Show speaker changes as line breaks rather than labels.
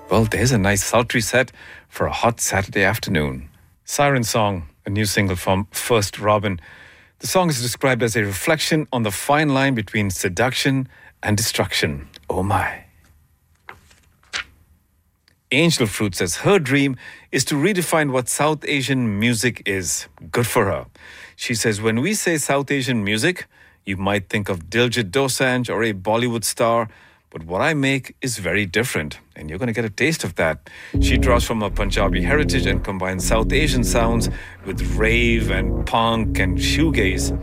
Well, there's a nice sultry set for a hot Saturday afternoon. Siren Song, a new single from First Robin. The song is described as a reflection on the fine line between seduction and destruction. Oh my. Angel Fruit says her dream is to redefine what South Asian music is. Good for her. She says, when we say South Asian music, you might think of Diljit Dosanjh or a Bollywood star, but what I make is very different, and you're going to get a taste of that. She draws from a Punjabi heritage and combines South Asian sounds with rave and punk and shoegaze.